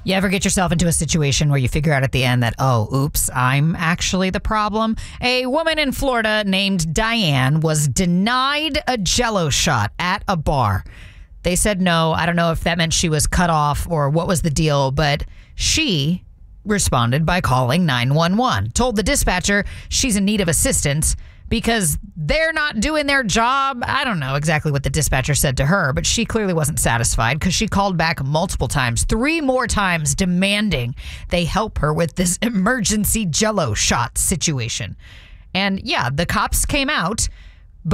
You ever get yourself into a situation where you figure out at the end that, oh, oops, I'm actually the problem? A woman in Florida named Diane was denied a Jell-O shot at a bar. They said no. I don't know if that meant she was cut off or what was the deal, but she responded by calling 911, told the dispatcher she's in need of assistance because they're not doing their job. I don't know exactly what the dispatcher said to her, but she clearly wasn't satisfied because she called back multiple times, 3 more times, demanding they help her with this emergency Jell-O shot situation. And yeah, the cops came out.